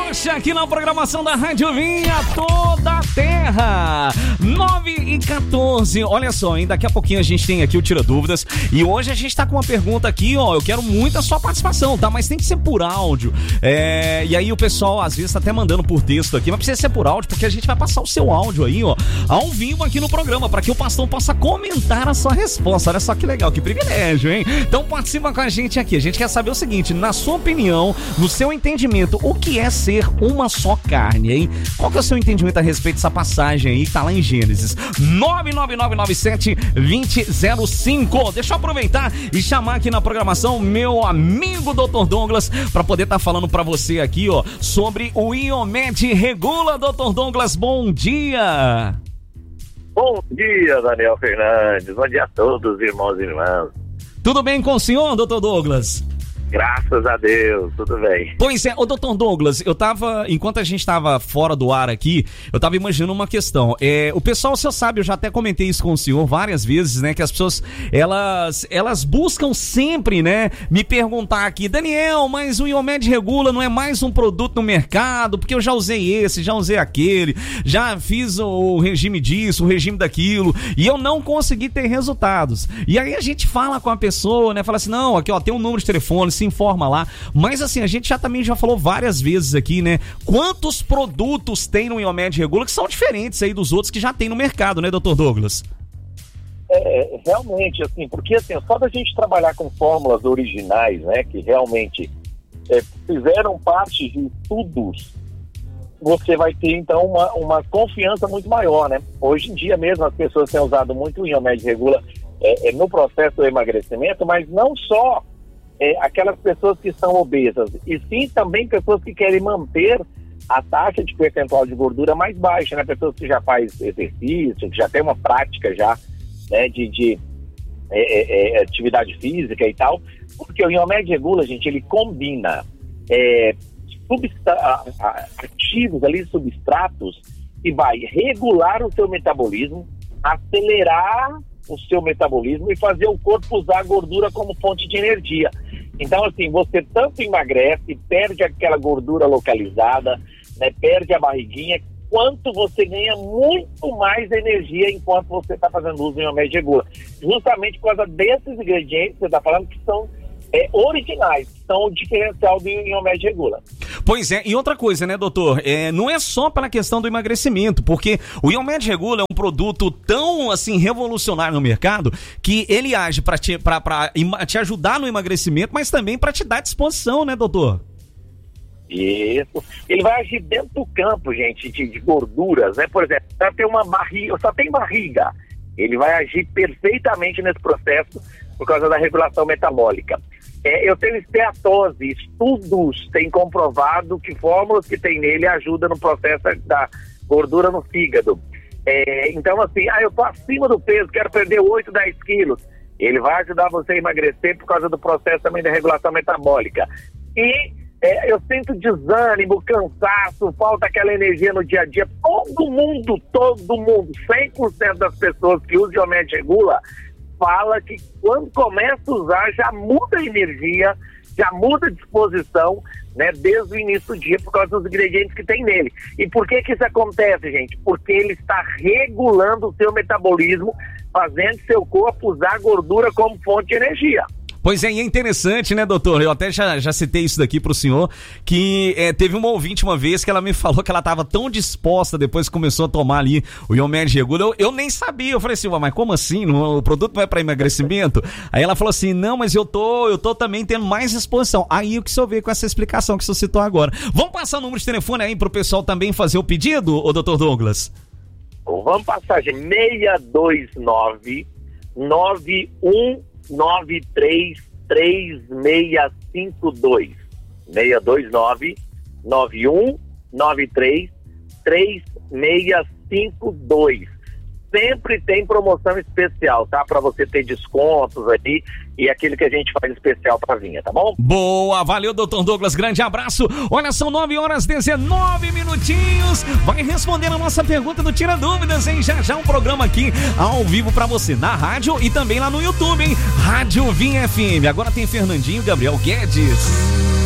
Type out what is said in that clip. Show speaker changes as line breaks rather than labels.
Rocha aqui na programação da Rádio Vinha, toda a terra. 9h14. Olha só, hein? Daqui a pouquinho a gente tem aqui o Tira Dúvidas. E hoje a gente tá com uma pergunta aqui, ó. Eu quero muito a sua participação, tá? Mas tem que ser por áudio. E aí o pessoal às vezes tá até mandando por texto aqui, mas precisa ser por áudio, porque a gente vai passar o seu áudio aí, ó, ao vivo aqui no programa, para que o pastor possa comentar a sua resposta. Olha só que legal, que privilégio, hein? Então participa com a gente aqui. A gente quer saber o seguinte, na sua opinião, no seu entendimento, o que é ser uma só carne, hein? Qual que é o seu entendimento a respeito dessa passagem aí que tá lá em Gênesis? 99997-2005. Deixa eu aproveitar e chamar aqui na programação meu amigo Dr. Douglas para poder estar falando para você aqui, ó, sobre o Iomed Regula. Dr. Douglas, bom dia!
Bom dia, Daniel Fernandes. Bom dia a todos, irmãos e irmãs.
Tudo bem com o senhor, Dr. Douglas?
Graças a Deus, tudo bem.
Pois é, ô Dr. Douglas, enquanto a gente tava fora do ar aqui, eu tava imaginando uma questão. O pessoal, o senhor sabe, eu já até comentei isso com o senhor várias vezes, né, que as pessoas, elas buscam sempre, né, me perguntar aqui, Daniel, mas o Iomed Regula não é mais um produto no mercado, porque eu já usei esse, já usei aquele, já fiz o regime disso, o regime daquilo, e eu não consegui ter resultados. E aí a gente fala com a pessoa, né, fala assim, não, aqui ó, tem um número de telefone, se informa lá, mas assim, a gente também já falou várias vezes aqui, né, quantos produtos tem no Iomed Regula que são diferentes aí dos outros que já tem no mercado, né, Dr. Douglas?
Realmente, assim, porque assim, só da gente trabalhar com fórmulas originais, né, que realmente fizeram parte de estudos, você vai ter, então, uma confiança muito maior, né? Hoje em dia mesmo as pessoas têm usado muito o Iomed Regula no processo do emagrecimento, mas não só aquelas pessoas que são obesas, e sim também pessoas que querem manter a taxa de percentual de gordura mais baixa, né? Pessoas que já faz exercício, que já tem uma prática já, né, de atividade física e tal, porque o Iomed Regula, gente, ele combina ativos ali, substratos, que vai regular o seu metabolismo, acelerar o seu metabolismo e fazer o corpo usar a gordura como fonte de energia. Então, assim, você tanto emagrece, perde aquela gordura localizada, né, perde a barriguinha, quanto você ganha muito mais energia enquanto você está fazendo uso do Iomed Regula. Justamente por causa desses ingredientes que você está falando que são originais, são o diferencial do Iomed Regula.
Pois é, e outra coisa, né, doutor? Não é só pela questão do emagrecimento, porque o Iomed Regula é um produto tão, assim, revolucionário no mercado, que ele age para te ajudar no emagrecimento, mas também para te dar disposição, né, doutor?
Isso. Ele vai agir dentro do campo, gente, de gorduras, né? Por exemplo, só tem barriga. Ele vai agir perfeitamente nesse processo por causa da regulação metabólica. Eu tenho esteatose, estudos têm comprovado que fórmulas que tem nele ajudam no processo da gordura no fígado. Então, assim, eu tô acima do peso, quero perder 8, 10 quilos. Ele vai ajudar você a emagrecer por causa do processo também da regulação metabólica. E eu sinto desânimo, cansaço, falta aquela energia no dia a dia. Todo mundo, 100% das pessoas que usam o Iomed Regula fala que quando começa a usar já muda a energia, já muda a disposição, né, desde o início do dia por causa dos ingredientes que tem nele. E por que isso acontece, gente? Porque ele está regulando o seu metabolismo, fazendo seu corpo usar a gordura como fonte de energia.
Pois é, e é interessante, né, doutor? Eu até já citei isso daqui pro senhor, que teve uma ouvinte uma vez que ela me falou que ela tava tão disposta depois que começou a tomar ali o Iomed Regula. Eu nem sabia, eu falei assim, mas como assim? O produto não é pra emagrecimento? Aí ela falou assim, não, mas eu tô também tendo mais disposição. Aí o que o senhor vê com essa explicação que o senhor citou agora. Vamos passar o número de telefone aí pro pessoal também fazer o pedido, ô doutor Douglas?
Vamos passar, gente, 629 91933652 62991933652. Sempre tem promoção especial, tá? Pra você ter descontos aí e aquilo que a gente faz especial pra vinha, tá bom?
Boa, valeu, doutor Douglas, grande abraço. Olha, são 9h19. Vai responder a nossa pergunta do Tira Dúvidas, hein? Já um programa aqui ao vivo pra você, na rádio e também lá no YouTube, hein? Rádio Vinha FM. Agora tem Fernandinho Gabriel Guedes.